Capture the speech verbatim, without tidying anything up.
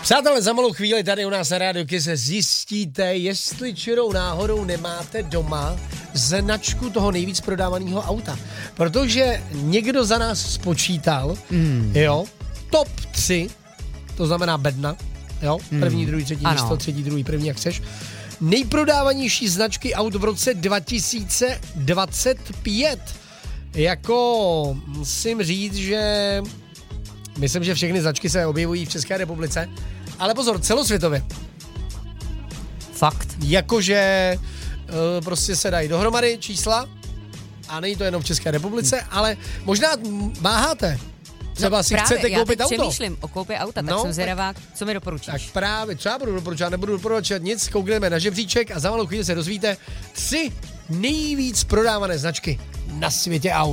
Přátelé, za malou chvíli tady u nás na Rádiu Kiss zjistíte, jestli čirou náhodou nemáte doma značku toho nejvíc prodávaného auta. Protože někdo za nás spočítal, mm. jo, top tři, to znamená bedna, jo, první, mm. druhý, třetí místo, třetí, druhý, první, jak chceš, nejprodávanější značky aut v roce dva tisíce dvacet pět. Jako musím říct, že myslím, že všechny značky se objevují v České republice, ale pozor, celosvětově. Fakt. Jakože uh, prostě se dají dohromady čísla a není to jenom v České republice, hmm. ale možná máháte. Třeba no, si právě, chcete koupit já auto. přemýšlím o koupě auta, tak no, jsem zvědavá, co mi doporučíš. Tak právě, třeba budu doporučovat, nebudu doporučovat nic, koukneme na žebříček a za malou chvíli se dozvíte tři nejvíc prodávané značky na světě aut.